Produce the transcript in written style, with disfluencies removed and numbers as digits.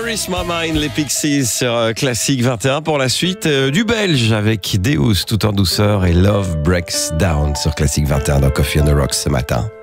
is my mind, les Pixies sur Classique 21 pour la suite du Belge avec Deus tout en douceur et Love Breaks Down sur Classique 21 dans Coffee on the Rocks ce matin.